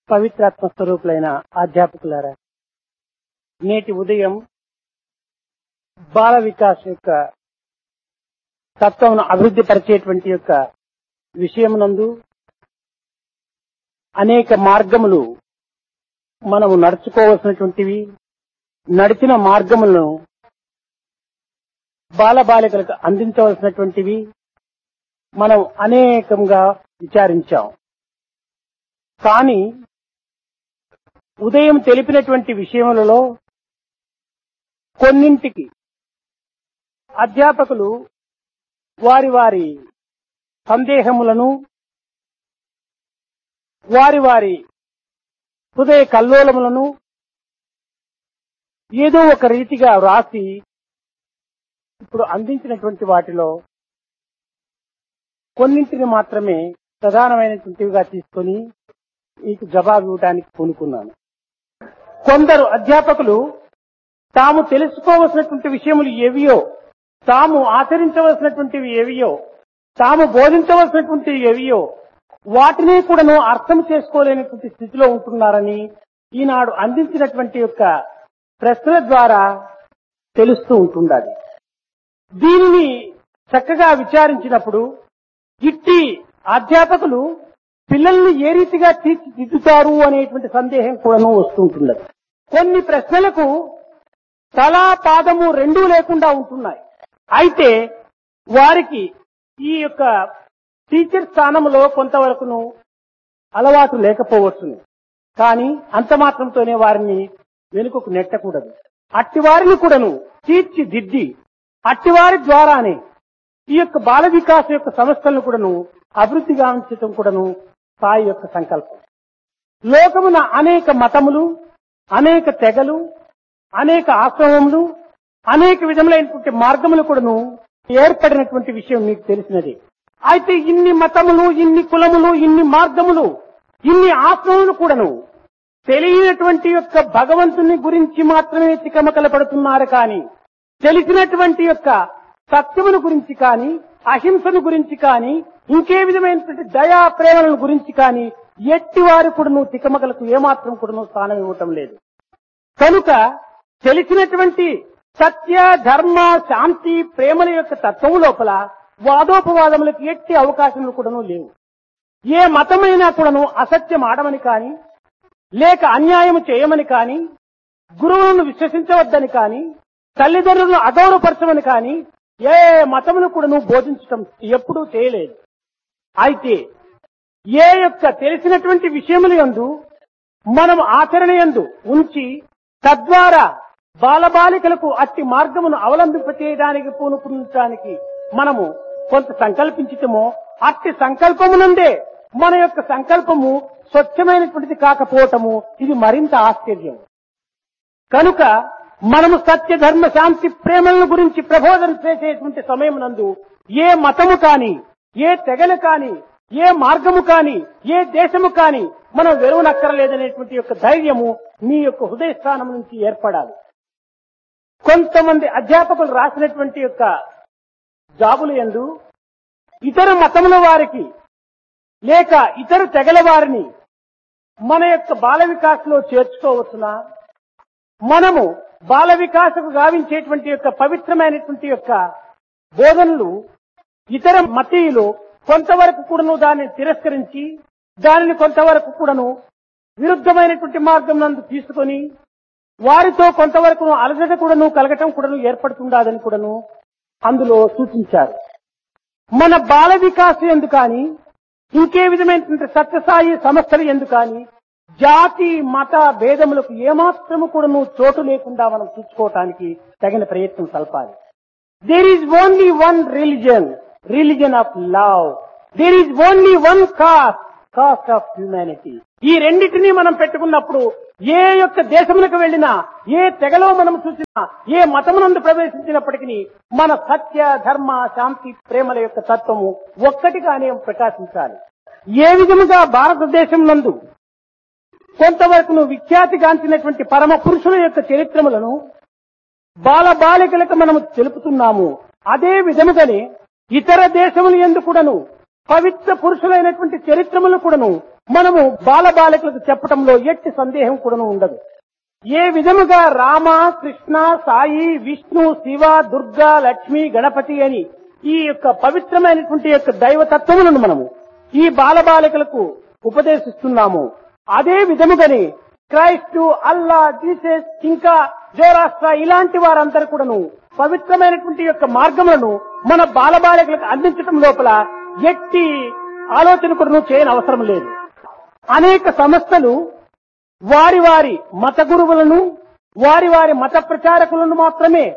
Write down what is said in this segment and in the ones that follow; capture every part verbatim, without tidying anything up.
పవిత్రాత్మ స్వరూపులైన అధ్యాపకులారా, నేటి ఉదయం బాల వికాస్ యొక్క తత్వమును అభివృద్ధి పరిచేటువంటి యొక్క విషయమునందు అనేక మార్గములు మనము నడుచుకోవలసినటువంటివి, నడిచిన మార్గములను బాలబాలికలకు అందించవలసినటువంటివి మనం అనేకంగా విచారించాం. కానీ ఉదయం తెలిపినటువంటి విషయములలో కొన్నింటికి అధ్యాపకులు వారి వారి సందేహములను, వారి వారి హృదయ కల్లోలములను ఏదో ఒక రీతిగా వ్రాసి ఇప్పుడు అందించినటువంటి వాటిలో కొన్నింటిని మాత్రమే ప్రధానమైనటువంటివిగా తీసుకొని మీకు జవాబు ఇవ్వడానికి పూనుకున్నాను. కొందరు అధ్యాపకులు తాము తెలుసుకోవలసినటువంటి విషయములు ఏవియో, తాము ఆచరించవలసినటువంటివి ఏవియో, తాము బోధించవలసినటువంటివి ఏవియో వాటిని కూడాను అర్థం చేసుకోలేనటువంటి స్థితిలో ఉంటున్నారని ఈనాడు అందించినటువంటి యొక్క ప్రశ్నల ద్వారా తెలుస్తూ ఉంటుండాలి. దీనిని చక్కగా విచారించినప్పుడు ఇట్టి అధ్యాపకులు పిల్లల్ని ఏ రీతిగా తీర్చిదిద్దుతారు అనేటువంటి సందేహం కూడాను వస్తుంటున్నది. కొన్ని ప్రశ్నలకు తలా పాదము రెండూ లేకుండా ఉంటున్నాయి. అయితే వారికి ఈ యొక్క టీచర్ స్థానంలో కొంతవరకును అలవాటు లేకపోవచ్చును. కానీ అంత మాత్రంతోనే వారిని వెనుకకు నెట్టకూడదు. అట్టివారిని కూడాను తీర్చిదిద్ది అట్టివారి ద్వారానే ఈ యొక్క బాల వికాస్ యొక్క సంస్థలను కూడాను అభివృద్ధి గావించటం కూడాను సాయి యొక్క సంకల్పం. లోకమున అనేక మతములు, అనేక తెగలు, అనేక ఆశ్రమములు, అనేక విధములైనటువంటి మార్గములు కూడాను ఏర్పడినటువంటి విషయం మీకు తెలిసినది. అయితే ఇన్ని మతములు, ఇన్ని కులములు, ఇన్ని మార్గములు, ఇన్ని ఆశ్రమములు కూడాను తెలియనటువంటి యొక్క భగవంతుని గురించి మాత్రమే తికమకల పడుతున్నారు. కానీ తెలిసినటువంటి యొక్క సత్యమును గురించి కానీ, అహింసను గురించి కానీ, ఇంకే విధమైనటువంటి దయా ప్రేమల గురించి కానీ ఎట్టి వారు కూడాను తికమకలకు ఏమాత్రం కూడాను స్థానం ఇవ్వటం లేదు. కనుక తెలిసినటువంటి సత్య, ధర్మ, శాంతి, ప్రేమల యొక్క తత్వము లోపల వాదోపవాదములకు ఎట్టి అవకాశములు కూడాను లేవు. ఏ మతమైనా కూడాను అసత్యం ఆడమని కానీ, లేక అన్యాయం చేయమని కానీ, గురువులను విశ్వసించవద్దని కానీ, తల్లిదండ్రులను అగౌరవపరచమని కానీ ఏ మతమును కూడాను బోధించటం ఎప్పుడూ చేయలేదు. అయితే ఏ యొక్క తెలిసినటువంటి విషయముల యందు మనం ఆచరణ యందు ఉంచి తద్వారా బాలబాలికలకు అట్టి మార్గమును అవలంబింపచేయడానికి పూనుకుంటానికి మనము కొంత సంకల్పించటమో, అట్టి సంకల్పమునందే మన యొక్క సంకల్పము స్వచ్ఛమైనటువంటిది కాకపోవటము ఇది మరింత ఆశ్చర్యం. కనుక మనము సత్య, ధర్మ, శాంతి, ప్రేమల గురించి ప్రబోధన చేసేటువంటి సమయం నందు ఏ మతము కాని, ఏ తెగలు కాని, ఏ మార్గము కాని, ఏ దేశము కాని మనం వెరువనక్కరలేదనేటువంటి యొక్క ధైర్యము మీ యొక్క హృదయ స్థానం నుంచి ఏర్పడాలి. కొంతమంది అధ్యాపకులు రాసినటువంటి యొక్క జాబులు యందు ఇతర మతముల వారికి లేక ఇతర తెగల వారిని మన యొక్క బాల వికాస్ లో చేర్చుకోవచ్చునా? మనము బాల వికాసకు గావించేటువంటి యొక్క పవిత్రమైనటువంటి యొక్క బోధనలు ఇతర మతీయులు కొంతవరకు కూడాను దాన్ని తిరస్కరించి దానిని కొంతవరకు కూడాను విరుద్ధమైనటువంటి మార్గం నందు తీసుకొని వారితో కొంతవరకు అలసట కూడాను కలగటం కూడాను ఏర్పడుతుండదని కూడాను అందులో సూచించారు. మన బాల వికాస్ ఎందు కానీ, ఇంకే విధమైనటువంటి సత్యసాయి సంస్థలు ఎందు కానీ జాతి, మత భేదములకు ఏమాత్రము కూడాను చోటు లేకుండా మనం చూసుకోవటానికి తగిన ప్రయత్నం సల్పాలి. There is only one religion, religion of love. There is only one cost, cost of humanity. ఈ రెండింటినీ మనం పెట్టుకున్నప్పుడు ఏ యొక్క దేశములకు వెళ్ళినా, ఏ తెగలో మనం చూసినా, ఏ మతమునందు ప్రవేశించినప్పటికీ మన సత్య, ధర్మ, శాంతి, ప్రేమల యొక్క తత్వము ఒక్కటిగానే ప్రకాశించాలి. ఏ విధముగా భారతదేశం నందు కొంతవరకు విఖ్యాతిగాంచినటువంటి పరమ పురుషుల యొక్క చరిత్రములను బాల బాలికలకు మనము తెలుపుతున్నాము. అదే విధముగానే ఇతర దేశములు యందు కూడాను పవిత్ర పురుషులైనటువంటి చరిత్రములు కూడాను మనము బాలబాలికలకు చెప్పటంలో ఎట్టి సందేహం కూడా ఉండదు. ఏ విధముగా రామ, కృష్ణ, సాయి, విష్ణు, శివ, దుర్గా, లక్ష్మి, గణపతి అని ఈ యొక్క పవిత్రమైనటువంటి యొక్క దైవతత్వములను మనము ఈ బాలబాలికలకు ఉపదేశిస్తున్నాము. అదే విధముగానే క్రైస్తు, అల్లా, జీసస్, ఇంకా జోరాస్ట్రా ఇలాంటి వారందరూ కూడాను పవిత్రమైనటువంటి యొక్క మార్గములను మన బాలబాలికలకు అందించడం లోపల ఎట్టి ఆలోచన కూడా చేయని అవసరం లేదు. అనేక సంస్థలు వారి వారి మత గురువులను, వారి వారి మత ప్రచారకులను మాత్రమే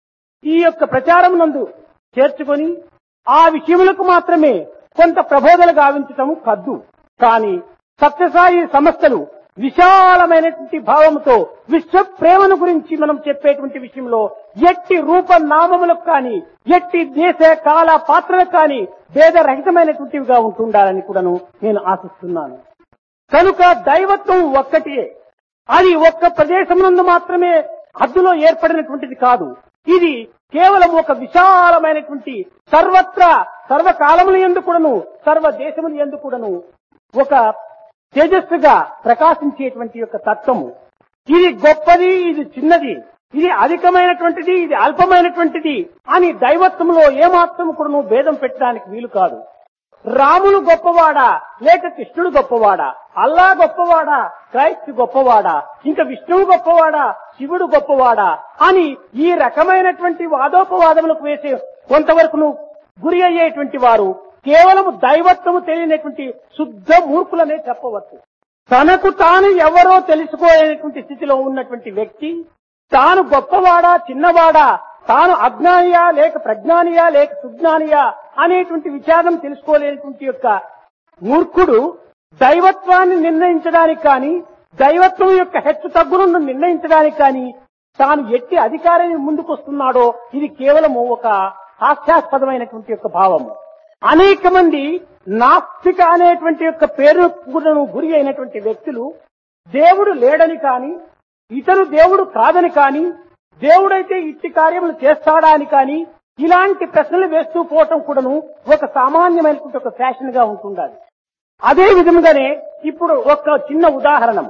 ఈ యొక్క ప్రచారం నందు చేర్చుకొని ఆ విషయములకు మాత్రమే కొంత ప్రబోధన గావించటం కద్దు. కానీ సత్యసాయి సంస్థలు విశాలమైనటువంటి భావముతో విశ్వ ప్రేమను గురించి మనం చెప్పేటువంటి విషయంలో ఎట్టి రూప నామములకు కానీ, ఎట్టి దేశ కాల పాత్రలకు కానీ భేదరహితమైనటువంటివిగా ఉంటుండాలని కూడాను నేను ఆశిస్తున్నాను. కనుక దైవత్వం ఒక్కటియే. అది ఒక్క ప్రదేశం నందు మాత్రమే హద్దులో ఏర్పడినటువంటిది కాదు. ఇది కేవలం ఒక విశాలమైనటువంటి సర్వత్రా సర్వకాలముల యందు కూడాను, సర్వ దేశముల యందు కూడాను ఒక తేజస్సుగా ప్రకాశించేటువంటి యొక్క తత్వము. ఇది గొప్పది, ఇది చిన్నది, ఇది అధికమైనటువంటిది, ఇది అల్పమైనటువంటిది అని దైవత్వంలో ఏమాత్రం కూడాను భేదం పెట్టడానికి వీలు కాదు. రాములు గొప్పవాడా లేక కృష్ణుడు గొప్పవాడా, అల్లా గొప్పవాడా, క్రైస్తు గొప్పవాడా, ఇంకా విష్ణువు గొప్పవాడా, శివుడు గొప్పవాడా అని ఈ రకమైనటువంటి వాదోపవాదములకు వేసే కొంతవరకు గురి అయ్యేటువంటి వారు కేవలం దైవత్వము తెలియనటువంటి శుద్ధ మూర్ఖులనే చెప్పవచ్చు. తనకు తాను ఎవరో తెలుసుకోలేనటువంటి స్థితిలో ఉన్నటువంటి వ్యక్తి తాను గొప్పవాడా చిన్నవాడా, తాను అజ్ఞానియా లేక ప్రజ్ఞానియా లేక సుజ్ఞానియా అనేటువంటి విచారం తెలుసుకోలేనటువంటి యొక్క మూర్ఖుడు దైవత్వాన్ని నిర్ణయించడానికి కానీ, దైవత్వం యొక్క హెచ్చు తగ్గులను నిర్ణయించడానికి కానీ తాను ఎట్టి అధికారాన్ని ముందుకొస్తున్నాడో ఇది కేవలము ఒక హాస్యాస్పదమైనటువంటి యొక్క భావము. అనేక మంది నాస్తిక అనేటువంటి యొక్క పేరును గురి అయినటువంటి వ్యక్తులు దేవుడు లేడని కానీ, ఇతను దేవుడు కాదని కానీ, దేవుడైతే ఇట్టి కార్యములు చేస్తాడా అని కానీ ఇలాంటి ప్రశ్నలు వేస్తూ పోవటం కూడాను ఒక సామాన్యమైనటువంటి ఒక ఫ్యాషన్ గా ఉంటుండాలి. అదే విధంగానే ఇప్పుడు ఒక చిన్న ఉదాహరణ.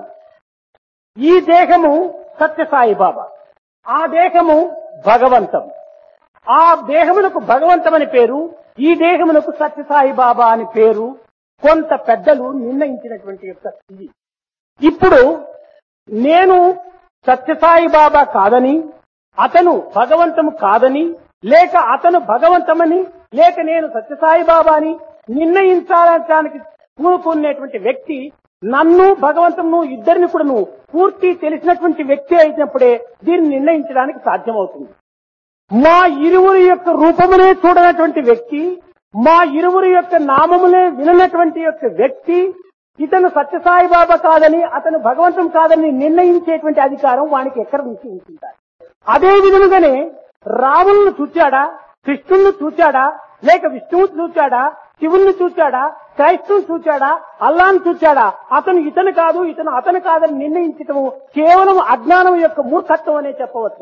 ఈ దేహము సత్యసాయి బాబా, ఆ దేహము భగవంతం. ఆ దేహమునకు భగవంతం అని పేరు, ఈ దేహమునకు సత్యసాయి బాబా అని పేరు కొంత పెద్దలు నిర్ణయించినటువంటి యొక్క ఇది. ఇప్పుడు నేను సత్యసాయి బాబా కాదని, అతను భగవంతము కాదని, లేక అతను భగవంతమని, లేక నేను సత్యసాయి బాబా అని నిర్ణయించాలనడానికి పూనుకునేటువంటి వ్యక్తి నన్ను భగవంతమును ఇద్దరిని కూడాను పూర్తి తెలిసినటువంటి వ్యక్తి అయినప్పుడే దీన్ని నిర్ణయించడానికి సాధ్యమవుతుంది. మా ఇరువురి యొక్క రూపమునే చూడనటువంటి వ్యక్తి, మా ఇరువురి యొక్క నామములే విననటువంటి యొక్క వ్యక్తి ఇతను సత్యసాయి బాబా కాదని, అతను భగవంతం కాదని నిర్ణయించేటువంటి అధికారం వానికి ఎక్కడ నుంచి ఉంటుంటారు. అదే విధముగానే రాములను చూచాడా, కృష్ణుని చూచాడా, లేక విష్ణువుని చూచాడా, శివుణ్ణి చూచాడా, క్రైస్తువుని చూచాడా, అల్లాను చూచాడా, అతను ఇతను కాదు, ఇతను అతను కాదని నిర్ణయించటము కేవలం అజ్ఞానం యొక్క మూర్ఖత్వం అనే చెప్పవచ్చు.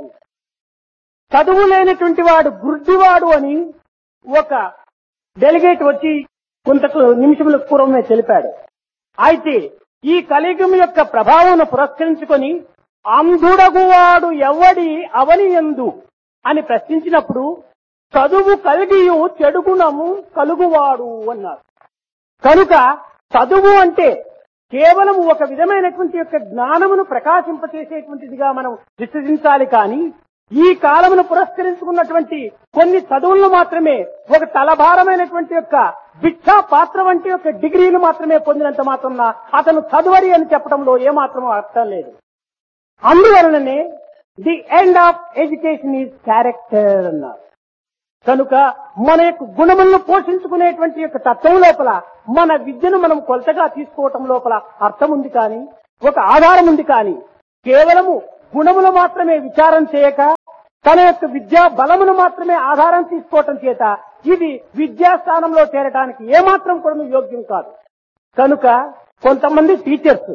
చదువు లేనటువంటి వాడు గుడ్డివాడు అని ఒక డెలిగేట్ వచ్చి కొంత నిమిషముల పూర్వమే తెలిపాడు. అయితే ఈ కలియుగం యొక్క ప్రభావం పురస్కరించుకొని అంధుడగువాడు ఎవడి అవని యందు అని ప్రశ్నించినప్పుడు చదువు కలిగియు చెడుగుణము కలుగువాడు అన్నారు. కనుక చదువు అంటే కేవలం ఒక విధమైనటువంటి యొక్క జ్ఞానమును ప్రకాశింపచేసేటువంటిదిగా మనం విశ్వసించాలి. కానీ ఈ కాలమును పురస్కరించుకున్నటువంటి కొన్ని చదువులను మాత్రమే ఒక తలభారమైనటువంటి యొక్క భిక్షా పాత్ర వంటి యొక్క డిగ్రీలు మాత్రమే పొందినంత మాత్రం అతను చదువరి అని చెప్పడంలో ఏమాత్రం అర్థం లేదు. అందువలననే the end of education is character అన్నారు. కనుక మన యొక్క గుణములను పోషించుకునేటువంటి యొక్క తత్వం లోపల మన విద్యను మనం కొలతగా తీసుకోవటం లోపల అర్థం ఉంది. కానీ ఒక ఆధారం ఉంది. కానీ కేవలము గుణములు మాత్రమే విచారం చేయక తన యొక్క విద్యా బలమును మాత్రమే ఆధారం తీసుకోవటం చేత ఇది విద్యాస్థానంలో చేరడానికి ఏమాత్రం కూడా యోగ్యం కాదు. కనుక కొంతమంది టీచర్స్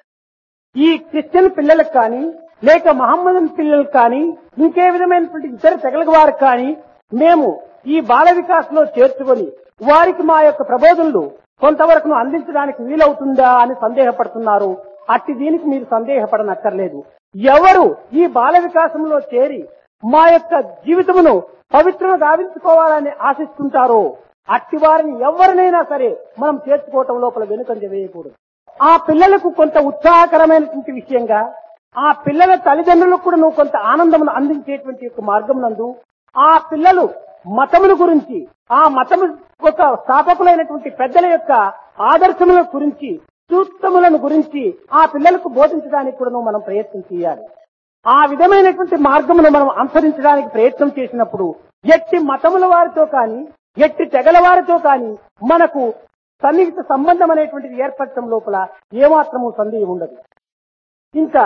ఈ క్రిస్టియన్ పిల్లలకు కానీ, లేక మహమ్మదన్ పిల్లలకు కానీ, ఇంకే విధమైనటువంటి ఇతర తెగల వారికి కానీ మేము ఈ బాల వికాస్ లో చేర్చుకొని వారికి మా యొక్క ప్రబోధనలు కొంతవరకు అందించడానికి వీలవుతుందా అని సందేహపడుతున్నారు. అట్టి దీనికి మీరు సందేహపడనక్కర్లేదు. ఎవరు ఈ బాల వికాసంలో చేరి మా యొక్క జీవితమును పవిత్రను గావించుకోవాలని ఆశిస్తుంటారో అట్టి వారిని ఎవరినైనా సరే మనం చేర్చుకోవటం లోపల వెనుకంజ వేయకూడదు. ఆ పిల్లలకు కొంత ఉత్సాహకరమైనటువంటి విషయంగా, ఆ పిల్లల తల్లిదండ్రులకు కూడా నువ్వు కొంత ఆనందమును అందించేటువంటి యొక్క మార్గం నందు ఆ పిల్లలు మతముల గురించి, ఆ మతము ఒక స్థాపకులైనటువంటి పెద్దల యొక్క ఆదర్శముల గురించి, సూక్తములను గురించి ఆ పిల్లలకు బోధించడానికి కూడా మనం ప్రయత్నం చేయాలి. ఆ విధమైనటువంటి మార్గమును మనం అనుసరించడానికి ప్రయత్నం చేసినప్పుడు ఎట్టి మతముల వారితో కానీ, ఎట్టి తెగల వారితో కానీ మనకు సన్నిహిత సంబంధం అనేటువంటిది ఏర్పడటం లోపల ఏమాత్రము సందేహం ఉండదు. ఇంకా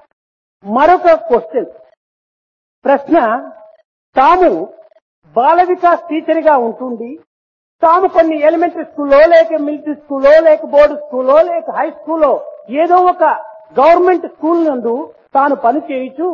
మరొక క్వశ్చన్ ప్రశ్న, తాము బాల వికాస్ టీచర్ గా ఉంటుంది, తాము కొన్ని ఎలిమెంటరీ స్కూల్లో లేక మిలిటరీ స్కూల్లో లేక బోర్డు స్కూల్లో లేక హై స్కూల్లో ఏదో ఒక గవర్నమెంట్ స్కూల్ నందు తాను పని చేయించు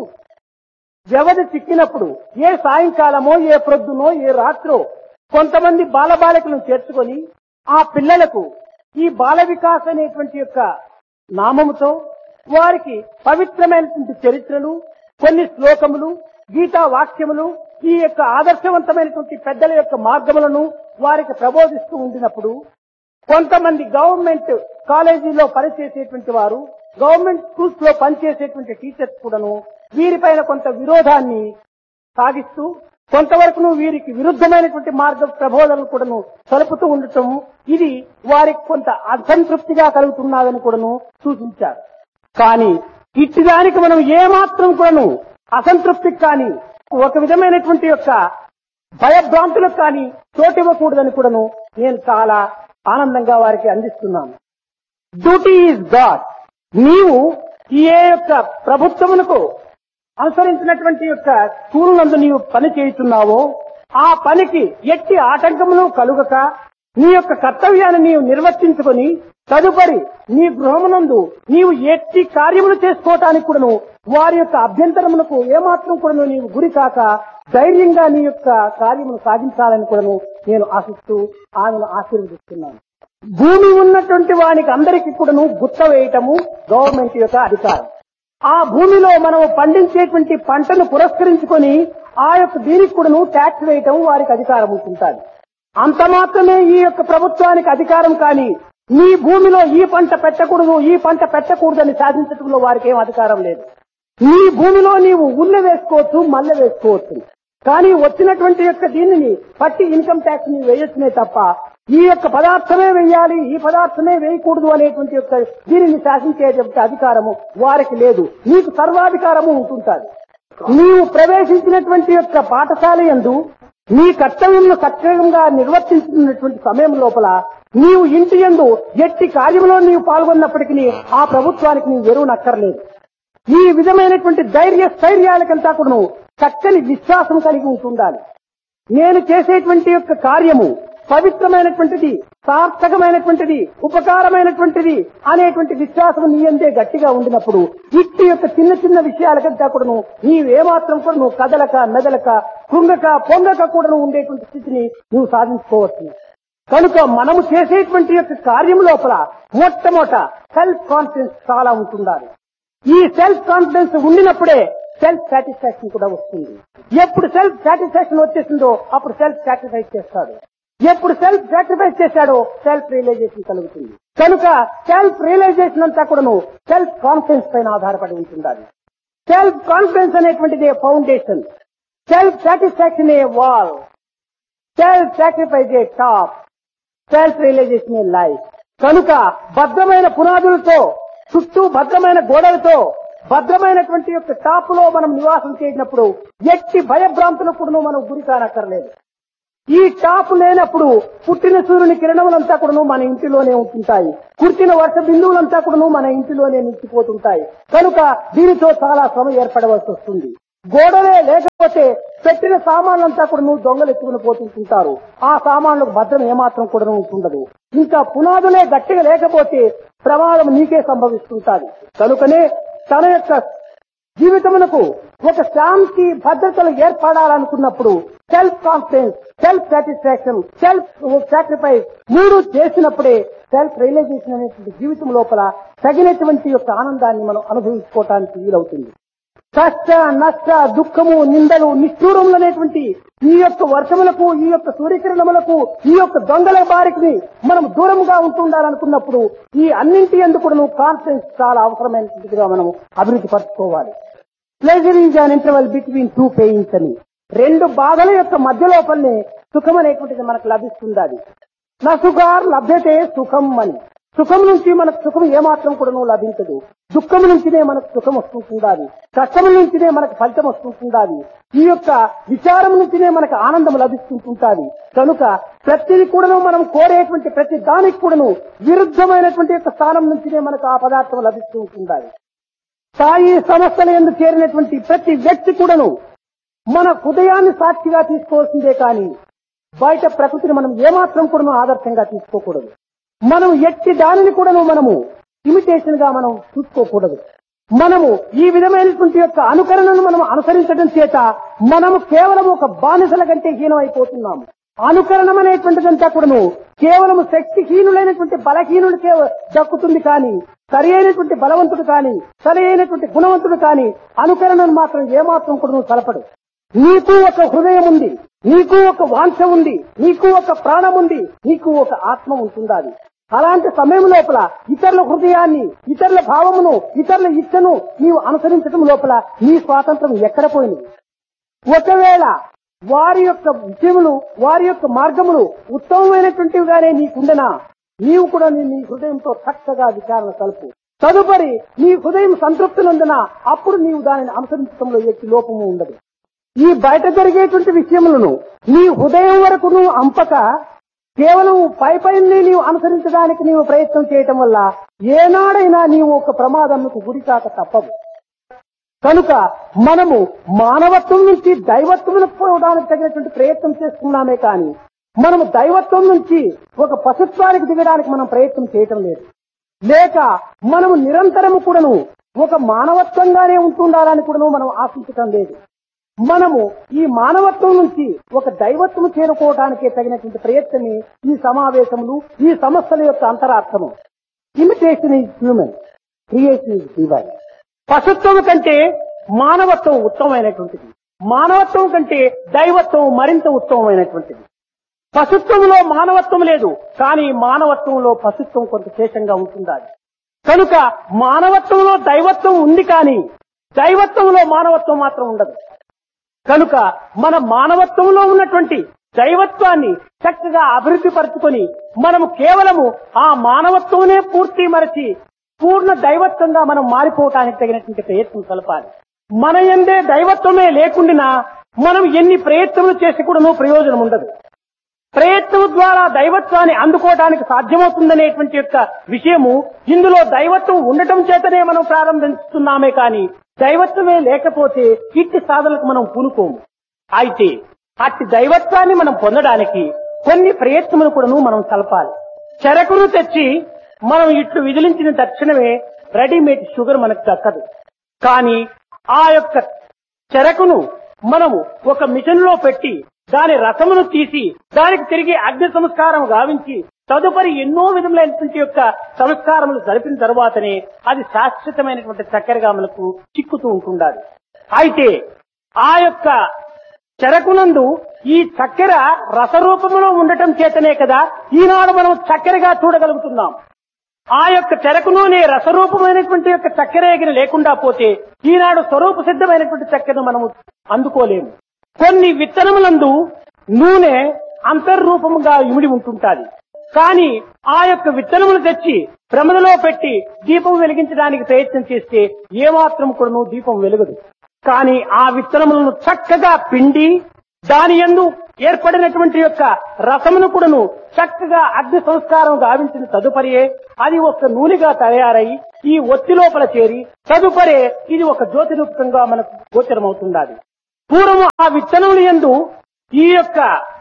వ్యవధి చిక్కినప్పుడు ఏ సాయంకాలమో ఏ ప్రొద్దునో ఏ రాత్రో కొంతమంది బాలబాలికలను చేర్చుకొని ఆ పిల్లలకు ఈ బాల వికాస్ అనేటువంటి యొక్క నామముతో వారికి పవిత్రమైనటువంటి చరిత్రలు, కొన్ని శ్లోకములు, గీతా వాక్యములు, ఈ యొక్క ఆదర్శవంతమైనటువంటి పెద్దల యొక్క మార్గములను వారికి ప్రబోధిస్తూ ఉండినప్పుడు కొంతమంది గవర్నమెంట్ కాలేజీలో పనిచేసేటువంటి వారు, గవర్నమెంట్ స్కూల్స్ లో పనిచేసేటువంటి టీచర్స్ కూడాను వీరిపైన కొంత విరోధాన్ని సాగిస్తూ కొంతవరకు వీరికి విరుద్ధమైనటువంటి మార్గ ప్రబోధనలు కూడాను సలుపుతూ ఉండటం, ఇది వారికి కొంత అసంతృప్తిగా కలుగుతున్నదని కూడాను సూచించారు. కానీ ఇట్టిదానికి మనం ఏమాత్రం కూడాను అసంతృప్తికి కానీ ఒక విధమైనటువంటి యొక్క భయభ్రాంతులకు కానీ చోటివ్వకూడదని కూడాను నేను చాలా ఆనందంగా వారికి అందిస్తున్నాను. Duty is God. నీవు ఏ యొక్క ప్రభుత్వమునకు అనుసరించినటువంటి యొక్క స్కూల్ నందు నీవు పని చేయుతున్నావో ఆ పనికి ఎట్టి ఆటంకములు కలుగక నీ యొక్క కర్తవ్యాన్ని నీవు నిర్వర్తించుకొని తదుపరి నీ గృహమునందు నీవు ఎట్టి కార్యములు చేసుకోవటానికి కూడాను వారి యొక్క అభ్యంతరములకు ఏమాత్రం కూడాను నీవు గురి కాక ధైర్యంగా నీ యొక్క కార్యమును సాధించాలని కూడాను నేను ఆశిస్తూ ఆమెను ఆశీర్వదిస్తున్నాను. భూమి ఉన్నటువంటి వానికి అందరికీ కూడాను గుత్త వేయటము గవర్నమెంట్ యొక్క అధికారం. ఆ భూమిలో మనం పండించేటువంటి పంటను పురస్కరించుకొని ఆ యొక్క దీనికి కూడాను ట్యాక్స్ వేయటం వారికి అధికారం ఉంటుంటారు. అంత మాత్రమే ఈ యొక్క ప్రభుత్వానికి అధికారం. కానీ నీ భూమిలో ఈ పంట పెట్టకూడదు, ఈ పంట పెట్టకూడదని సాధించడంలో వారికి ఏం అధికారం లేదు. నీ భూమిలో నీవు ఉల్ల వేసుకోవచ్చు, మల్లె వేసుకోవచ్చు. కానీ వచ్చినటువంటి యొక్క దీనిని పట్టి ఇన్కమ్ ట్యాక్స్ ని వేయొచ్చునే తప్ప ఈ యొక్క పదార్థమే వేయాలి, ఈ పదార్థమే వేయకూడదు అనేటువంటి యొక్క దీనిని శాసించేటువంటి అధికారము వారికి లేదు. నీకు సర్వాధికారము ఉంటుంటాది. నీవు ప్రవేశించినటువంటి యొక్క పాఠశాల యందు నీ కర్తవ్యంలో సక్రమంగా నిర్వర్తించుతున్నటువంటి సమయం లోపల నీవు ఇంటి యందు ఎట్టి కార్యంలో నీవు పాల్గొన్నప్పటికీ ఆ ప్రభుత్వానికి నీవు ఎరువునక్కర్లేదు. ఈ విధమైనటువంటి ధైర్య స్థైర్యాలకంతా కూడా చక్కని విశ్వాసం కలిగి ఉంటుండాలి. నేను చేసేటువంటి యొక్క కార్యము పవిత్రమైనటువంటిది, సార్థకమైనటువంటిది, ఉపకారమైనటువంటిది అనేటువంటి విశ్వాసం నీ అందే గట్టిగా ఉండినప్పుడు ఇట్టి యొక్క చిన్న చిన్న విషయాలకంతా కూడాను నీవేమాత్రం కూడా నువ్వు కదలక మెదలక కృంగక పొంగక కూడా ఉండేటువంటి స్థితిని నువ్వు సాధించుకోవచ్చు. కనుక మనము చేసేటువంటి యొక్క కార్యం లోపల మొట్టమొదట సెల్ఫ్ కాన్ఫిడెన్స్ చాలా ఉంటుండాలి. ఈ సెల్ఫ్ కాన్ఫిడెన్స్ ఉండినప్పుడే సెల్ఫ్ సాటిస్ఫాక్షన్ కూడా వస్తుంది. ఎప్పుడు సెల్ఫ్ సాటిస్ఫాక్షన్ వచ్చేసిందో అప్పుడు సెల్ఫ్ సాక్రిఫైస్ చేస్తాడు. ఎప్పుడు సెల్ఫ్ సాక్రిఫైస్ చేశాడో సెల్ఫ్ రియలైజేషన్ కలుగుతుంది. కనుక సెల్ఫ్ రియలైజేషన్ అంతా కూడాను సెల్ఫ్ కాన్ఫిడెన్స్ పైన ఆధారపడి ఉంటుండాలి. సెల్ఫ్ కాన్ఫిడెన్స్ అనేటువంటిది ఫౌండేషన్, సెల్ఫ్ సాటిస్ఫాక్షన్ ఏ వాల్, సెల్ఫ్ సాక్రిఫైస్ ఏ టాప్, సెల్ఫ్ రియలైజేషన్ ఏ లైఫ్. కనుక భద్రమైన పునాదులతో, చుట్టూ భద్రమైన గోడలతో, భద్రమైనటువంటి యొక్క టాప్ లో మనం నివాసం చేసినప్పుడు ఎట్టి భయభ్రాంతులకు కూడా మనం గురి కానక్కర్లేదు. ఈ టాప్ లేనప్పుడు పుట్టిన సూర్యుని కిరణములంతా కూడా మన ఇంటిలోనే ఉంటుంటాయి, కుర్చిన వర్ష బిందువులంతా కూడా మన ఇంటిలోనే నిలిచిపోతుంటాయి. కనుక దీనితో చాలా శ్రమ ఏర్పడవలసి వస్తుంది. గోడలే లేకపోతే పెట్టిన సామాన్లంతా కూడా నువ్వు దొంగలు ఎత్తుకుని పోతుంటారు. ఆ సామాన్లకు భద్రం ఏమాత్రం కూడా ఉంటుండదు. ఇంకా పునాదులే గట్టిగా లేకపోతే ప్రమాదం నీకే సంభవిస్తుంటాది. కనుకనే తన యొక్క జీవితమునకు ఒక శాంతి భద్రతలు ఏర్పడాలనుకున్నప్పుడు self confidence, self satisfaction, self sacrifice మూడు చేసినప్పుడే సెల్ఫ్ రియలైజేషన్ అనేటువంటి జీవితం లోపల తగినటువంటి యొక్క ఆనందాన్ని మనం అనుభవించుకోవటానికి వీలవుతుంది. కష్ట నష్ట దుఃఖము నిందలు నిష్ఠూరములు అనేటువంటి ఈ యొక్క వర్షములకు, ఈ యొక్క సూర్యకిరణములకు, ఈ యొక్క దొంగల బారికి మనం దూరముగా ఉంటుండాలనుకున్నప్పుడు ఈ అన్నింటి ఎందుకు కాన్ఫిడెన్స్ చాలా అవసరమైనటువంటిదిగా మనం అభివృద్ధి పరచుకోవాలి. Pleasure is an interval between two pains అని రెండు బాధల యొక్క మధ్య లోపలనే సుఖం అనేటువంటిది మనకు లభిస్తుంది. నా సుఖార్ లభ్యతే సుఖం అని, సుఖం నుంచి మనకు సుఖం ఏమాత్రం కూడా లభించదు. దుఃఖం నుంచినే మనకు సుఖం వస్తుంటుండాలి, కష్టం నుంచినే మనకు ఫలితం వస్తుంటుండాలి, ఈ యొక్క విచారం నుంచినే మనకు ఆనందం లభిస్తుంటుంటాది. కనుక ప్రతిది కూడాను మనం కోరేటువంటి ప్రతి దానికి కూడాను విరుద్ధమైనటువంటి యొక్క స్థానం నుంచినే మనకు ఆ పదార్థం లభిస్తూ ఉంటుండాలి. స్థాయి సంస్థల యందు చేరినటువంటి ప్రతి వ్యక్తి కూడాను మన హృదయాన్ని సాక్షిగా తీసుకోవాల్సిందే కానీ బయట ప్రకృతిని మనం ఏమాత్రం కూడా ఆదర్శంగా తీసుకోకూడదు. మనం ఎట్టి దానిని కూడాను మనము ఇమిటేషన్ గా మనం చూసుకోకూడదు. మనము ఈ విధమైనటువంటి యొక్క అనుకరణను మనం అనుసరించడం చేత మనము కేవలం ఒక బానిసల కంటే హీనం అయిపోతున్నాము. అనుకరణం అనేటువంటిదంతా కూడాను కేవలం శక్తిహీనులైనటువంటి బలహీనుడికే దక్కుతుంది కానీ సరి అయినటువంటి బలవంతుడు కానీ సరి అయినటువంటి గుణవంతుడు కానీ అనుకరణను మాత్రం ఏమాత్రం కూడా తలపడు. నీకు ఒక హృదయం ఉంది, నీకు ఒక వాంఛ ఉంది, నీకు ఒక ప్రాణం ఉంది, నీకు ఒక ఆత్మ ఉంటుండాలి. అలాంటి సమయం లోపల ఇతరుల హృదయాన్ని, ఇతరుల భావమును, ఇతరుల ఇచ్చను నీవు అనుసరించడం లోపల నీ స్వాతంత్రం ఎక్కడ పోయింది? ఒకవేళ వారి యొక్క విషయములు, వారి యొక్క మార్గములు ఉత్తమమైనటువంటివిగానే నీకుండనా నీవు కూడా నీ హృదయంతో చక్కగా విచారణ కలుపు. తదుపరి నీ హృదయం సంతృప్తి నందున అప్పుడు నీవు దానిని అనుసరించడంలో ఎట్టి లోపము ఉండదు. ఈ బయట జరిగేటువంటి విషయములను నీ హృదయం వరకు నువ్వు అంపక కేవలం పై పైని నీవు అనుసరించడానికి నీవు ప్రయత్నం చేయటం వల్ల ఏనాడైనా నీవు ఒక ప్రమాదంకు గురికాక తప్పదు. కనుక మనము మానవత్వం నుంచి దైవత్వములకు పోవడానికి తగినటువంటి ప్రయత్నం చేస్తున్నామే కానీ మనము దైవత్వం నుంచి ఒక పశుత్వానికి దిగడానికి మనం ప్రయత్నం చేయటం లేదు. లేక మనము నిరంతరము కూడాను ఒక మానవత్వంగానే ఉంటుండాలని కూడాను మనం ఆశించటం లేదు. మనము ఈ మానవత్వం నుంచి ఒక దైవత్వము చేరుకోవడానికే తగినటువంటి ప్రయత్నమే ఈ సమావేశములు, ఈ సమస్యల యొక్క అంతరార్థము. Imitation is human, creation is divine. పశుత్వం కంటే మానవత్వం ఉత్తమమైనటువంటిది, మానవత్వం కంటే దైవత్వం మరింత ఉత్తమమైనటువంటిది. పశుత్వంలో మానవత్వం లేదు, కానీ మానవత్వంలో పశుత్వం కొంత శేషంగా ఉంటుండాలి. కనుక మానవత్వంలో దైవత్వం ఉంది, కానీ దైవత్వంలో మానవత్వం మాత్రం ఉండదు. కనుక మన మానవత్వంలో ఉన్నటువంటి దైవత్వాన్ని చక్కగా అభివృద్ధి పరుచుకొని మనము కేవలము ఆ మానవత్వమే పూర్తి మరచి పూర్ణ దైవత్వంగా మనం మారిపోవటానికి తగినటువంటి ప్రయత్నం కలపాలి. మన యందే దైవత్వమే లేకుండా మనం ఎన్ని ప్రయత్నములు చేసి కూడాను ప్రయోజనం ఉండదు. ప్రయత్నం ద్వారా దైవత్వాన్ని అందుకోవడానికి సాధ్యమవుతుందనేటువంటి యొక్క విషయము ఇందులో దైవత్వం ఉండటం చేతనే మనం ప్రారంభిస్తున్నామే కానీ దైవత్వమే లేకపోతే ఇట్టి సాధనలకు మనం పూనుకోము. అయితే అట్టి దైవత్వాన్ని మనం పొందడానికి కొన్ని ప్రయత్నములు కూడాను మనం కలపాలి. చెరకును తెచ్చి మనం ఇట్లు విదిలించిన తక్షణమే రెడీమేడ్ షుగర్ మనకు దక్కదు. కానీ ఆ యొక్క చెరకును మనము ఒక మిషన్ లో పెట్టి దాని రసమును తీసి దానికి తిరిగి అగ్ని సంస్కారం గావించి తదుపరి ఎన్నో విధములైనటువంటి యొక్క సంస్కారములు జరిపిన తరువాతనే అది శాశ్వతమైనటువంటి చక్కెరగా మనకు చిక్కుతూ ఉంటుండాలి. అయితే ఆ యొక్క చెరకునందు ఈ చక్కెర రసరూపంలో ఉండటం చేతనే కదా ఈనాడు మనం చక్కెరగా చూడగలుగుతున్నాం. ఆ యొక్క చెరకులోనే రసరూపమైనటువంటి యొక్క చక్కెర లేకుండా పోతే ఈనాడు స్వరూప సిద్ధమైనటువంటి చక్కెరను మనము అందుకోలేము. కొన్ని విత్తనములందు నూనె అంతర్రూపముగా ఇమిడి ఉంటుంటాది. కానీ ఆ యొక్క విత్తనములు తెచ్చి ప్రమదలో పెట్టి దీపం వెలిగించడానికి ప్రయత్నం చేస్తే ఏమాత్రం కూడాను దీపం వెలుగదు. కానీ ఆ విత్తనములను చక్కగా పిండి దాని యందు ఏర్పడినటువంటి యొక్క రసమును కూడాను చక్కగా అగ్ని సంస్కారం గావించిన తదుపరియే అది ఒక నూనెగా తయారై ఈ ఒత్తి లోపల చేరి తదుపరే ఇది ఒక జ్యోతి రూపంగా మనకు గోచరమవుతుండాలి. పూర్వము ఆ విత్తనముల యందు ఈ యొక్క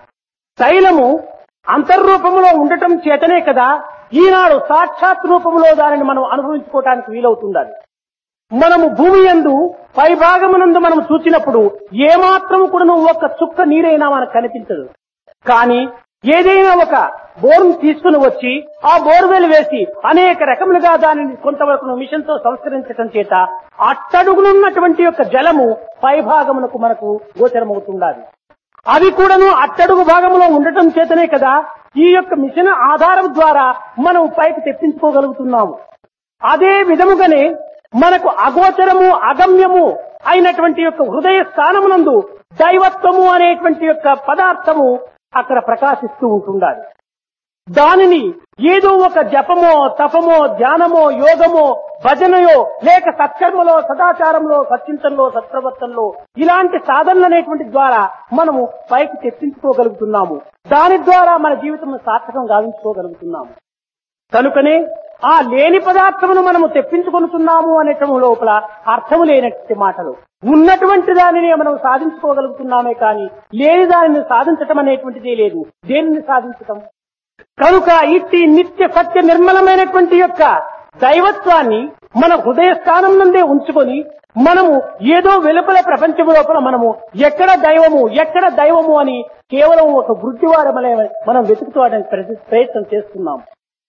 తైలము అంతర్రూపములో ఉండటం చేతనే కదా ఈనాడు సాక్షాత్ రూపంలో దానిని మనం అనుభవించుకోవటానికి వీలవుతుండాలి. మనము భూమి యందు పై భాగమునందు మనం చూసినప్పుడు ఏమాత్రం కూడా ఒక్క చుక్క నీరైనా మనకు కనిపించదు. కానీ ఏదైనా ఒక బోర్ను తీసుకుని వచ్చి ఆ బోర్వెల్ వేసి అనేక రకములుగా దానిని కొంతవరకు మిషన్ తో సంస్కరించడం చేత అట్టడుగునున్నటువంటి యొక్క జలము పై భాగమునకు మనకు గోచరమవుతుండాలి. అవి కూడాను అట్టడుగు భాగంలో ఉండటం చేతనే కదా ఈ యొక్క మిషన్ ఆధారం ద్వారా మనం పైకి తెప్పించుకోగలుగుతున్నాము. అదే విధముగానే మనకు అగోచరము అగమ్యము అయినటువంటి యొక్క హృదయ స్థానమునందు దైవత్వము అనేటువంటి యొక్క పదార్థము అక్కడ ప్రకాశిస్తూ ఉంటుండాలి. దానిని ఏదో ఒక జపమో తపమో ధ్యానమో యోగమో భజనయో లేక సత్కర్మలో సదాచారంలో సచ్చింతనలో సత్ప్రవర్తనలో ఇలాంటి సాధనలు అనేటువంటి ద్వారా మనము పైకి తెప్పించుకోగలుగుతున్నాము. దాని ద్వారా మన జీవితం సార్థకం గావించుకోగలుగుతున్నాము. కనుకనే ఆ లేని పదార్థమును మనము తెప్పించుకొనుతున్నాము అనేటం లోపల అర్థము లేనటువంటి మాటలు. ఉన్నటువంటి దానిని మనం సాధించుకోగలుగుతున్నామే కానీ లేని దానిని సాధించటం అనేటువంటిదే లేదు. దేనిని సాధించటం? కనుక ఇట్టి నిత్య సత్య నిర్మలమైనటువంటి యొక్క దైవత్వాన్ని మన హృదయ స్థానం నుండే ఉంచుకొని మనము ఏదో వెలుపల ప్రపంచం లోపల మనము ఎక్కడ దైవము ఎక్కడ దైవము అని కేవలం ఒక గుడ్డివారమనే మనం వెతుకుకోవడానికి ప్రయత్నం చేస్తున్నాము.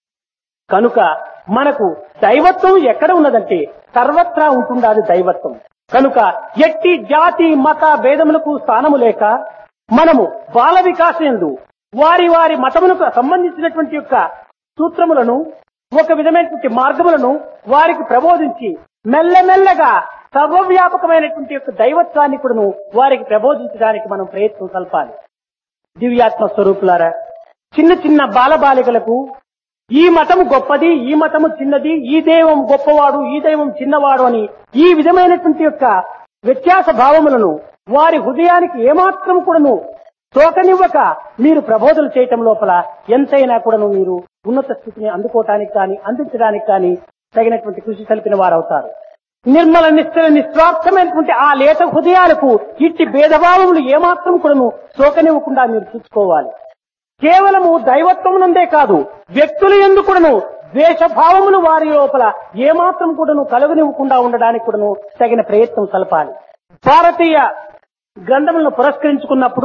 కనుక మనకు దైవత్వం ఎక్కడ ఉన్నదంటే సర్వత్రా ఉంటుండాలి దైవత్వం. కనుక ఎట్టి జాతి మత భేదములకు స్థానము లేక మనము బాల వికాసందు వారి వారి మతములకు సంబంధించినటువంటి యొక్క సూత్రములను ఒక విధమైనటువంటి మార్గములను వారికి ప్రబోధించి మెల్లమెల్లగా సర్వవ్యాపకమైనటువంటి యొక్క దైవత్వాన్ని కూడాను వారికి ప్రబోధించడానికి మనం ప్రయత్నం కల్పాలి. దివ్యాత్మ స్వరూపులారా, చిన్న చిన్న బాలబాలికలకు ఈ మతము గొప్పది, ఈ మతము చిన్నది, ఈ దైవం గొప్పవాడు, ఈ దైవం చిన్నవాడు అని ఈ విధమైనటువంటి యొక్క వ్యత్యాస భావములను వారి హృదయానికి ఏమాత్రం కూడాను తోకనివ్వక మీరు ప్రబోధలు చేయటం లోపల ఎంతైనా కూడాను మీరు ఉన్నత స్థితిని అందుకోవటానికి కానీ అందించడానికి కానీ తగినటువంటి కృషి కలిపిన వారవుతారు. నిర్మల నిశ్చల నిస్వార్థమైనటువంటి ఆ లేత హృదయాలకు ఇట్టి భేదభావములు ఏమాత్రం కూడాను తోకనివ్వకుండా మీరు చూసుకోవాలి. కేవలము దైవత్వమునందే కాదు వ్యక్తుల యందు కూడాను ద్వేషభావములు వారి లోపల ఏమాత్రం కూడాను కలుగనివ్వకుండా ఉండడానికి కూడాను తగిన ప్రయత్నం కలపాలి. భారతీయ గ్రంథములను పురస్కరించుకున్నప్పుడు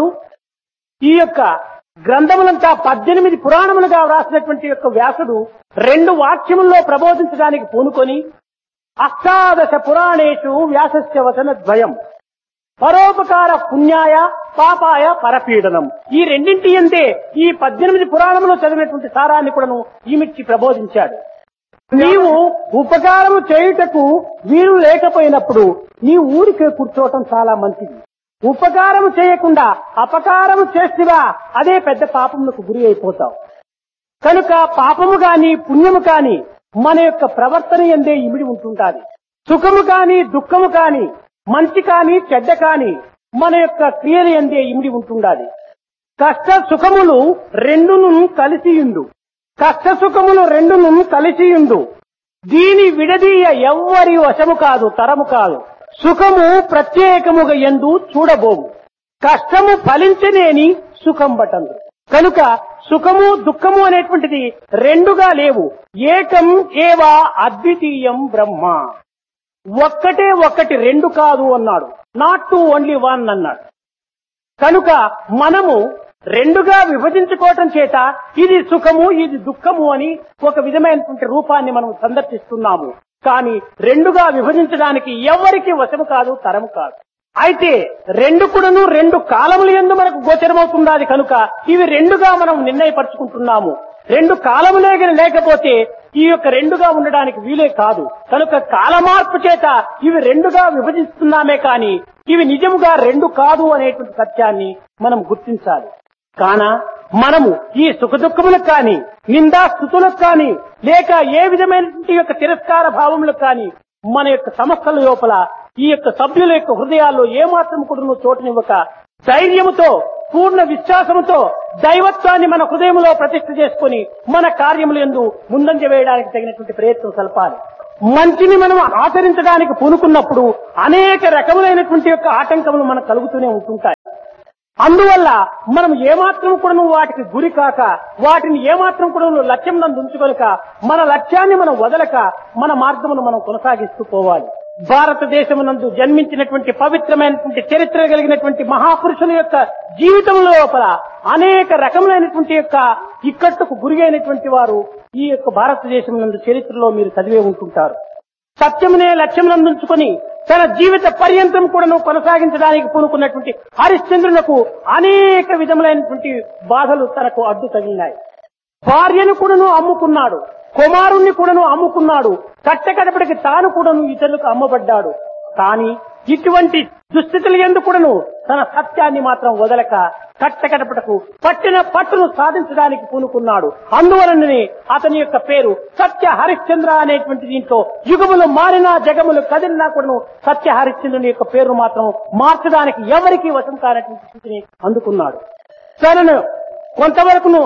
ఈ యొక్క గ్రంథములంతా పద్దెనిమిది పురాణములుగా వ్రాసినటువంటి యొక్క వ్యాసుడు రెండు వాక్యముల్లో ప్రబోధించడానికి పూనుకొని అష్టాదశ పురాణేషు వ్యాసస్య వచన ద్వయం పరోపకార పుణ్యాయ పాపాయ పరపీడనం. ఈ రెండింటి అంతే ఈ పద్దెనిమిది పురాణములో చదివినటువంటి సారాన్ని కూడాను ఈమిచ్చి ప్రబోధించాడు. నీవు ఉపకారము చేయుటకు వీరు లేకపోయినప్పుడు నీ ఊరికే కూర్చోవటం చాలా మంచిది. ఉపకారము చేయకుండా అపకారము చేసివా అదే పెద్ద పాపములకు గురి అయిపోతావు. కనుక పాపము కాని పుణ్యము కాని మన యొక్క ప్రవర్తన యందే ఇమిడి ఉంటుంటాది. సుఖము కాని దుఃఖము కాని మంచి కాని చెడ్డ కాని మన యొక్క క్రియలు యందే ఇమిడి ఉంటుండాలి. కష్ట సుఖములు రెండును కలిసియుండు కష్ట సుఖములు రెండును కలిసియుండు దీని విడదీయ ఎవ్వరి వశము కాదు తరము కాదు. సుఖము ప్రత్యేకముగా ఎందు చూడబోము కష్టము ఫలించనేని సుఖం బటందు. కనుక సుఖము దుఃఖము అనేటువంటిది రెండుగా లేవు. ఏకం ఏవా అద్వితీయం బ్రహ్మ. ఒక్కటే ఒక్కటి రెండు కాదు అన్నాడు. నాట్ టు ఓన్లీ వన్ అన్నాడు. కనుక మనము రెండుగా విభజించుకోవటం చేత ఇది సుఖము ఇది దుఃఖము అని ఒక విధమైనటువంటి రూపాన్ని మనం సందర్శిస్తున్నాము. కానీ రెండుగా విభజించడానికి ఎవరికి వశము కాదు తరము కాదు. అయితే రెండు కూడాను రెండు కాలముల యందు మనకు గోచరమవుతున్నది. కనుక ఇవి రెండుగా మనం నిర్ణయపరుచుకుంటున్నాము. రెండు కాలములే లేకపోతే ఈ యొక్క రెండుగా ఉండడానికి వీలే కాదు. కనుక కాలమార్పు చేత ఇవి రెండుగా విభజిస్తున్నామే కానీ ఇవి నిజముగా రెండు కాదు అనేటువంటి సత్యాన్ని మనం గుర్తించాలి. కాన మనము ఈ సుఖ దుఃఖములకు కానీ నిందా స్థుతులకు కానీ లేక ఏ విధమైనటువంటి యొక్క తిరస్కార భావములకు కానీ మన యొక్క సంస్థల లోపల ఈ యొక్క సభ్యుల యొక్క హృదయాల్లో ఏమాత్రం కూడా చోటునివ్వక ధైర్యముతో పూర్ణ విశ్వాసముతో దైవత్వాన్ని మన హృదయంలో ప్రతిష్ఠ చేసుకుని మన కార్యములు యందు ముందంజ వేయడానికి తగినటువంటి ప్రయత్నం కలపాలి. మంచిని మనం ఆచరించడానికి పూనుకున్నప్పుడు అనేక రకములైనటువంటి యొక్క ఆటంకములు మనకు కలుగుతూనే ఉంటుంటాయి. అందువల్ల మనం ఏమాత్రం కూడా వాటికి గురి కాక వాటిని ఏమాత్రం కూడా లక్ష్యం నందు ఉంచుకొనక మన లక్ష్యాన్ని మనం వదలక మన మార్గమును మనం కొనసాగిస్తూ పోవాలి. భారతదేశమునందు జన్మించినటువంటి పవిత్రమైనటువంటి చరిత్ర కలిగినటువంటి మహాపురుషుల యొక్క జీవితం లోపల అనేక రకములైనటువంటి యొక్క ఇక్కట్టుకు గురి అయినటువంటి వారు ఈ యొక్క భారతదేశం నందు చరిత్రలో మీరు చదివే ఉంటుంటారు. సత్యమునే లక్ష్యమునందుంచుకొని తన జీవిత పర్యంతం కూడాను కొనసాగించడానికి పూనుకున్నటువంటి హరిశ్చంద్రులకు అనేక విధములైనటువంటి బాధలు తనకు అడ్డు తగిలినాయి. భార్యను కూడాను అమ్ముకున్నాడు, కుమారుణ్ణి కూడాను అమ్ముకున్నాడు, కట్టకడపటికి తాను కూడాను ఇతరులకు అమ్మబడ్డాడు. కానీ ఇటువంటి దుస్థితులు ఎందుకు కూడాను తన సత్యాన్ని మాత్రం వదలక కట్టకడపటకు పట్టిన పట్టును సాధించడానికి పూనుకున్నాడు. అందువలననే అతని యొక్క పేరు సత్య హరిశ్చంద్ర అనేటువంటి దీంట్లో యుగములు మారినా జగములు కదిలినా కూడాను సత్య హరిశ్చంద్రుని యొక్క పేరు మాత్రం మార్చడానికి ఎవరికీ వశం కానటువంటి స్థితిని అందుకున్నాడు. తనను కొంతవరకును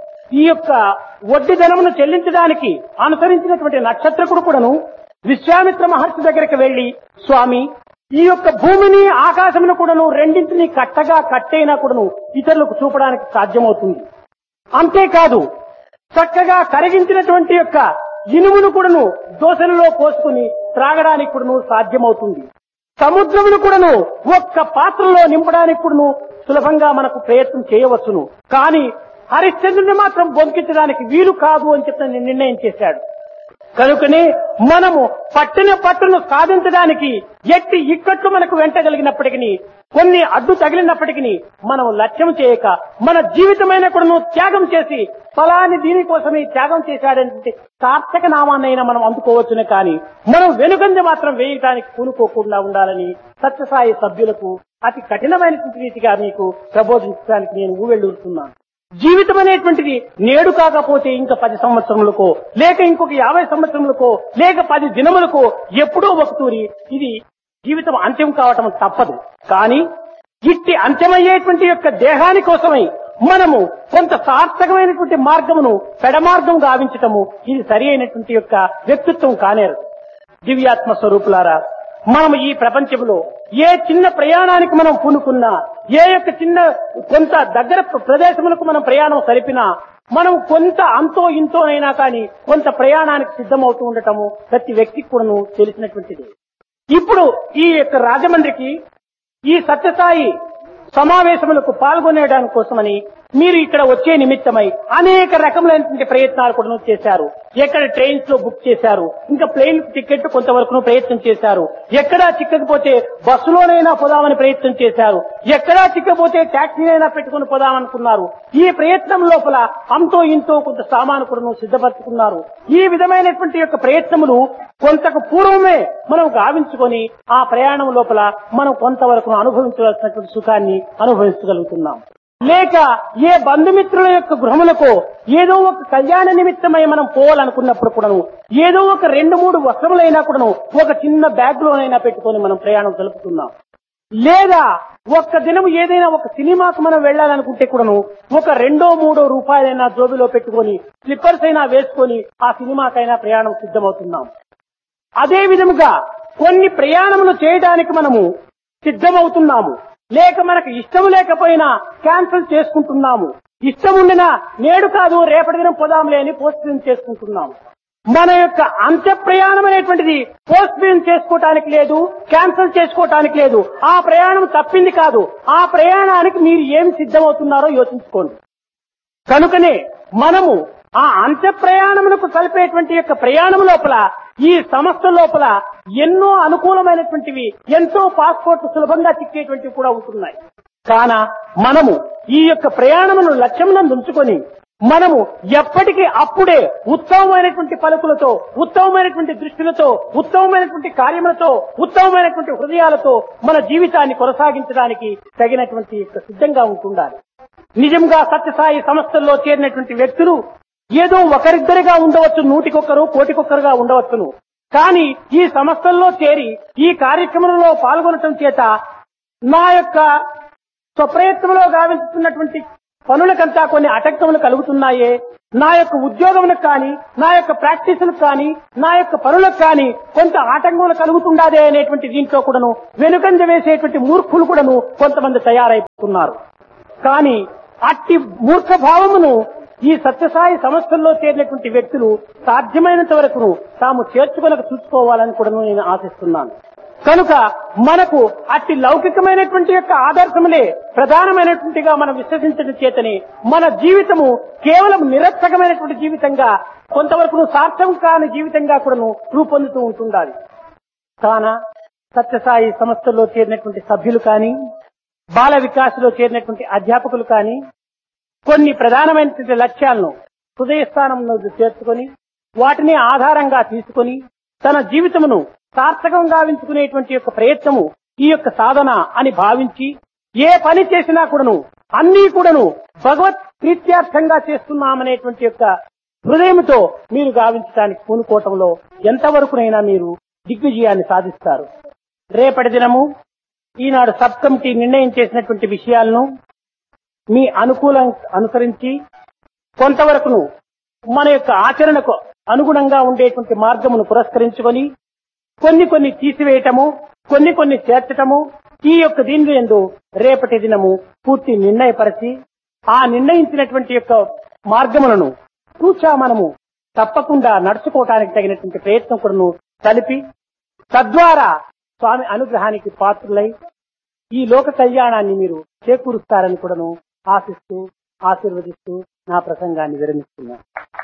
ఈ యొక్క వడ్డీ ధనమును చెల్లించడానికి అనుసరించినటువంటి నక్షత్రకుడు కూడాను విశ్వామిత్ర మహర్షి దగ్గరికి వెళ్లి, స్వామి, ఈ యొక్క భూమిని ఆకాశమును కూడాను రెండింటిని కట్టగా కట్టైనా కూడాను ఇతరులకు చూపడానికి సాధ్యమవుతుంది. అంతేకాదు చక్కగా కరిగించినటువంటి యొక్క ఇనుమును కూడాను దోసలలో పోసుకుని త్రాగడానికి కూడాను సాధ్యమవుతుంది. సముద్రమును కూడాను ఒక్క పాత్రలో నింపడానికి కూడాను సులభంగా మనకు ప్రయత్నం చేయవచ్చును. కానీ హరిశ్చంద్రుని మాత్రం బొంకించడానికి వీలు కాదు అని చెప్పి నిర్ణయం చేశాడు. కనుకనే మనము పట్టిన పట్టును సాధించడానికి ఎట్టి ఇక్కట్లు మనకు వెంటగలిగినప్పటికీ, కొన్ని అడ్డు తగిలినప్పటికీ మనం లక్ష్యం చేయక మన జీవితమైన కూడా త్యాగం చేసి ఫలాన్ని దీనికోసమే త్యాగం చేశాడంటే సార్థక నామాన్నైనా మనం అందుకోవచ్చునే. కానీ మనం వెనుకంజ మాత్రం వేయటానికి పూనుకోకుండా ఉండాలని సత్యసాయి సభ్యులకు అతి కఠినమైనటువంటి రీతిగా మీకు ప్రబోధించడానికి నేను ఊవెళ్ళూరుతున్నాను. జీవితం అనేటువంటిది నేడు కాకపోతే ఇంకా పది సంవత్సరములకో, లేక ఇంకొక యాభై సంవత్సరములకో, లేక పది దినములకో ఎప్పుడో ఒక తూరి ఇది జీవితం అంత్యం కావటం తప్పదు. కానీ ఇట్టి అంత్యమయ్యేటువంటి యొక్క దేహాని కోసమై మనము కొంత సార్థకమైనటువంటి మార్గమును పెడమార్గం గావించటము ఇది సరి అయినటువంటి యొక్క వ్యక్తిత్వం కానేరు. దివ్యాత్మ స్వరూపులారా, మనం ఈ ప్రపంచంలో ఏ చిన్న ప్రయాణానికి మనం పూనుకున్నా, ఏ యొక్క చిన్న కొంత దగ్గర ప్రదేశములకు మనం ప్రయాణం సరిపినా మనం కొంత అంతో ఇంతోనైనా కానీ కొంత ప్రయాణానికి సిద్ధమవుతూ ఉండటము ప్రతి వ్యక్తికి కూడా తెలిసినటువంటిది. ఇప్పుడు ఈ యొక్క రాజమండ్రికి ఈ సత్యసాయి సమావేశములకు పాల్గొనేయడానికి కోసమని మీరు ఇక్కడ వచ్చే నిమిత్తమై అనేక రకములైనటువంటి ప్రయత్నాలు కూడా చేశారు. ఎక్కడ ట్రైన్స్ లో బుక్ చేశారు, ఇంకా ప్లేన్ టికెట్ కొంతవరకు ప్రయత్నం చేశారు, ఎక్కడా చిక్కకపోతే బస్సులోనైనా పోదామని ప్రయత్నం చేశారు, ఎక్కడా చిక్కకపోతే టాక్సీనైనా పెట్టుకుని పోదామనుకున్నారు. ఈ ప్రయత్నం లోపల అంతో ఇంతో కొంత సామాను కూడా సిద్ధపరచుకున్నారు. ఈ విధమైనటువంటి యొక్క ప్రయత్నములు కొంతకు పూర్వమే మనం గావించుకొని ఆ ప్రయాణం లోపల మనం కొంతవరకు అనుభవించవలసినటువంటి సుఖాన్ని అనుభవించగలుగుతున్నాం. లేక ఏ బంధుమిత్రుల యొక్క గృహములకు ఏదో ఒక కళ్యాణ నిమిత్తమై మనం పోవాలనుకున్నప్పుడు కూడాను ఏదో ఒక రెండు మూడు వస్త్రములైనా కూడాను ఒక చిన్న బ్యాగ్ లోనైనా పెట్టుకొని మనం ప్రయాణం జరుపుతున్నాం. లేదా ఒక్క దినం ఏదైనా ఒక సినిమాకు మనం వెళ్లాలనుకుంటే కూడాను ఒక రెండో మూడో రూపాయలైనా జోబిలో పెట్టుకొని స్లిప్పర్స్ అయినా వేసుకొని ఆ సినిమాకైనా ప్రయాణం సిద్ధమవుతున్నాం. అదే విధముగా కొన్ని ప్రయాణములు చేయడానికి మనము సిద్ధమవుతున్నాము. లేక మనకు ఇష్టం లేకపోయినా క్యాన్సిల్ చేసుకుంటున్నాము. ఇష్టం ఉండినా నేడు కాదు రేపటి దినం పోదాంలే అని పోస్ట్ పోన్ చేసుకుంటున్నాము. మన యొక్క అంత్య ప్రయాణం అనేటువంటిది పోస్ట్ పోన్ చేసుకోవటానికి లేదు, క్యాన్సిల్ చేసుకోవటానికి లేదు. ఆ ప్రయాణం తప్పింది కాదు. ఆ ప్రయాణానికి మీరు ఏమి సిద్ధమవుతున్నారో యోచించుకోండి. కనుకనే మనము ఆ అంత్య ప్రయాణములకు కలిపేటువంటి యొక్క ప్రయాణం లోపల ఈ సంస్థ లోపల ఎన్నో అనుకూలమైనటువంటివి, ఎంతో పాస్పోర్ట్ సులభంగా చిక్కేటువంటివి కూడా ఉంటున్నాయి. కాన మనము ఈ యొక్క ప్రయాణమును లక్ష్యమునందు ఉంచుకొని మనము ఎప్పటికీ అప్పుడే ఉత్తమమైనటువంటి పలుకులతో, ఉత్తమమైనటువంటి దృష్టిలతో, ఉత్తమమైనటువంటి కార్యములతో, ఉత్తమమైనటువంటి హృదయాలతో మన జీవితాన్ని కొనసాగించడానికి తగినటువంటి సిద్ధంగా ఉంటుండాలి. నిజంగా సత్యసాయి సంస్థల్లో చేరినటువంటి వ్యక్తులు ఏదో ఒకరిద్దరిగా ఉండవచ్చు, నూటికొక్కరు కోటికొక్కరుగా ఉండవచ్చును. కానీ ఈ సంస్థల్లో చేరి ఈ కార్యక్రమంలో పాల్గొనటం చేత నా యొక్క స్వప్రయత్నంలో గావించుతున్నటువంటి పనులకంతా కొన్ని ఆటంకములు కలుగుతున్నాయే, నా యొక్క ఉద్యోగములకు కానీ, నా యొక్క ప్రాక్టీసులకు కానీ, నా యొక్క పనులకు కానీ కొంత ఆటంకములు కలుగుతుండాదే అనేటువంటి దీంట్లో కూడాను వెనుకంజ వేసేటువంటి మూర్ఖులు కూడాను కొంతమంది తయారైపోతున్నారు. కానీ అట్టి మూర్ఖ భావమును ఈ సత్యసాయి సంస్థల్లో చేరినటువంటి వ్యక్తులు సాధ్యమైనంత వరకు తాము చేర్చుకొనకు చూసుకోవాలని కూడా నేను ఆశిస్తున్నాను. కనుక మనకు అట్టి లౌకికమైనటువంటి యొక్క ఆదర్శములే ప్రధానమైనటువంటిగా మనం విశ్వసించడం చేతనే మన జీవితము కేవలం నిరర్థకమైనటువంటి జీవితంగా, కొంతవరకు సార్థకం కాని జీవితంగా కూడాను రూపొందుతూ ఉంటుండాలి. కాన సత్యసాయి సంస్థల్లో చేరినటువంటి సభ్యులు కానీ, బాల వికాసలో చేరినటువంటి అధ్యాపకులు కానీ కొన్ని ప్రధానమైనటువంటి లక్ష్యాలను హృదయస్థానంలో చేర్చుకొని వాటిని ఆధారంగా తీసుకొని తన జీవితమును సార్థకంగా గావించుకునేటువంటి యొక్క ప్రయత్నము ఈ యొక్క సాధన అని భావించి ఏ పని చేసినా కూడాను అన్నీ కూడాను భగవత్ ప్రీత్యార్థంగా చేస్తున్నామనేటువంటి యొక్క హృదయంతో మీరు గావించడానికి పూనుకోవటంలో ఎంతవరకునైనా మీరు దిగ్విజయాన్ని సాధిస్తారు. రేపటి దినము ఈనాడు సబ్ కమిటీ నిర్ణయం చేసినటువంటి విషయాలను మీ అనుకూలం అనుసరించి కొంతవరకును మన యొక్క ఆచరణకు అనుగుణంగా ఉండేటువంటి మార్గమును పురస్కరించుకొని కొన్ని కొన్ని తీసివేయటము, కొన్ని కొన్ని చేర్చటము, ఈ యొక్క దీని యందు రేపటి దినము పూర్తి నిర్ణయపరిచి ఆ నిర్ణయించినటువంటి యొక్క మార్గములను తూచా మనము తప్పకుండా నడుచుకోవటానికి తగినటువంటి ప్రయత్నం కూడా కలిపి తద్వారా స్వామి అనుగ్రహానికి పాత్రులై ఈ లోక కళ్యాణాన్ని మీరు చేకూరుస్తారని కూడాను ఆశిస్తూ ఆశీర్వదిస్తూ నా ప్రసంగాన్ని విరమిస్తున్నాను.